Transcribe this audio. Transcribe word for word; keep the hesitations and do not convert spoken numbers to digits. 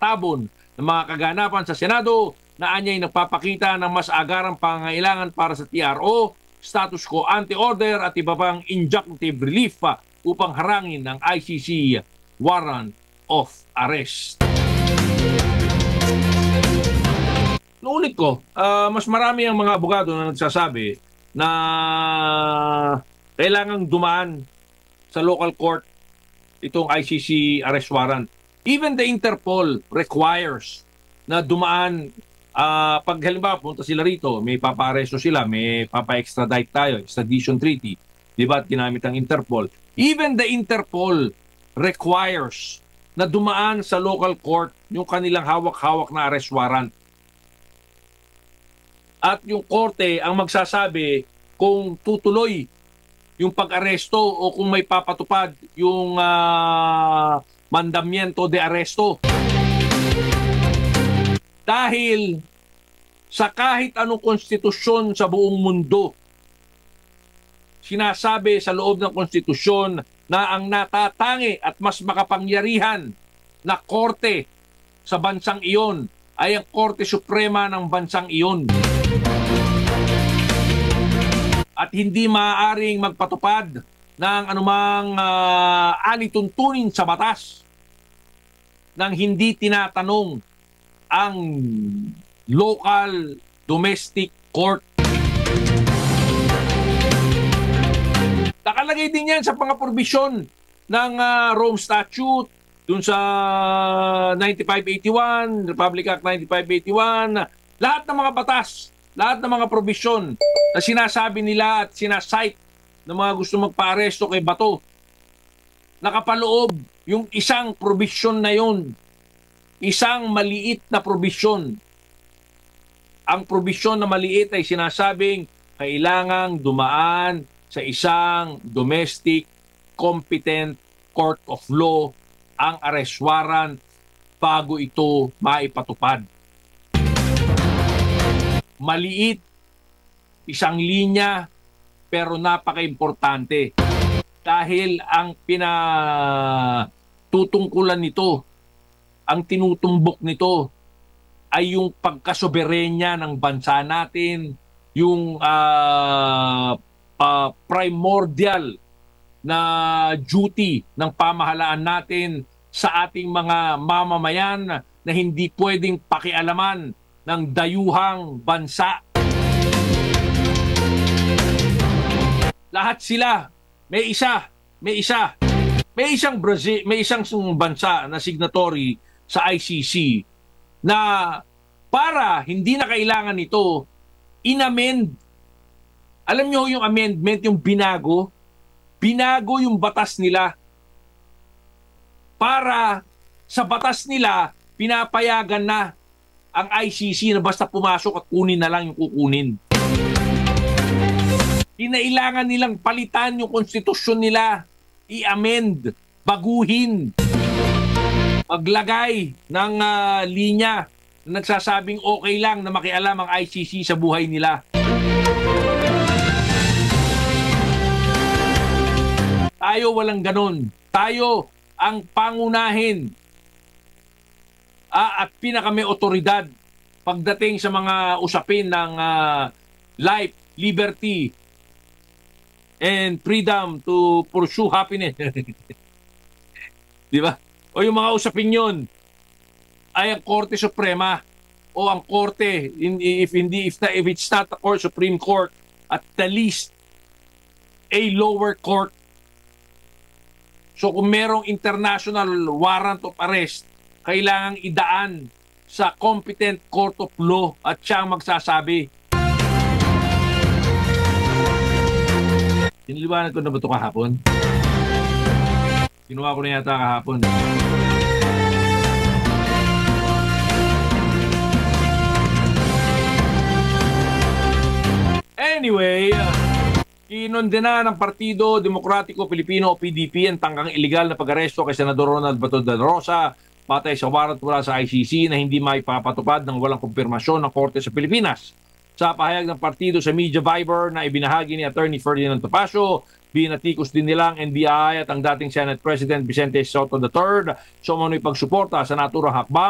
tabon ng mga kaganapan sa Senado na anyay nagpapakita ng mas agarang pangangailangan para sa T R O, status quo ante-order at iba pang injunctive relief pa upang harangin ng I C C warrant of arrest. Nuulit ko, uh, mas marami ang mga abogado na nagsasabi na kailangang dumaan sa local court itong I C C arrest warrant. Even the Interpol requires na dumaan, uh, pag halimbawa punta sila rito, may papa-aresto sila, may papa-extradite tayo, extradition treaty, di ba, ginamit ang Interpol. Even the Interpol requires na dumaan sa local court yung kanilang hawak-hawak na arrest warrant. At yung korte ang magsasabi kung tutuloy yung pag-aresto o kung may papatupad yung uh, mandamiento de aresto. Dahil sa kahit anong konstitusyon sa buong mundo, sinasabi sa loob ng konstitusyon na ang natatangi at mas makapangyarihan na korte sa bansang iyon ay ang Korte Suprema ng bansang iyon. At hindi maaaring magpatupad ng anumang uh, alituntunin sa batas nang hindi tinatanong ang local domestic court. Nakalagay din yan sa mga provision ng uh, Rome Statute, dun sa ninety-five eighty-one, Republic Act ninety-five eighty-one, lahat ng mga batas, lahat ng mga provision na sinasabi nila at sinasite ng mga gusto magpa-aresto kay Bato, nakapaloob yung isang provision na yun, isang maliit na provision. Ang provision na maliit ay sinasabing kailangang dumaan sa isang domestic competent court of law ang arrest warrant bago ito maipatupad. Maliit, isang linya, pero napaka-importante. Dahil ang pinatutungkulan nito, ang tinutumbok nito, ay yung pagkasoberenya ng bansa natin, yung uh, uh, primordial na duty ng pamahalaan natin sa ating mga mamamayan na hindi pwedeng pakialaman ng dayuhang bansa. Lahat sila, may isa, may isa, may isang Brazil, may isang bansa na signatory sa I C C na para hindi na kailangan ito, inamend. Alam niyo yung amendment, yung binago, binago yung batas nila para sa batas nila pinapayagan na ang I C C na basta pumasok at kunin na lang yung kukunin. Kinailangan nilang palitan yung konstitusyon nila, i-amend, baguhin, maglagay ng uh, linya na nagsasabing okay lang na makialam ang I C C sa buhay nila. Tayo walang ganon. Tayo ang pangunahin ah, at pinakamay otoridad pagdating sa mga usapin ng uh, life, liberty, and freedom to pursue happiness. Di ba? O yung mga usapin yun ay ang Korte Suprema o ang Korte, if, hindi, if, if it's not the Court, Supreme Court, at the least a lower court. So kung merong international warrant of arrest, kailangang idaan sa competent court of law at siya ang magsasabi. Siniliwanag ko na ba ito kahapon? Ginawa ko na yata kahapon. Anyway, kinondena ng Partido Demokratiko Pilipino o P D P ang tangkang iligal na pag-aresto kay Senador Ronald Bato de la Rosa patay sa warrant mula sa I C C na hindi maipapatupad ng walang kumpirmasyon ng Korte sa Pilipinas. Sa pahayag ng partido sa Media Viber na ibinahagi ni Attorney Ferdinand Topacio, binatikos din nila ang N B I at ang dating Senate President Vicente Soto the third sa umano'y pagsuporta sa naturang hakbang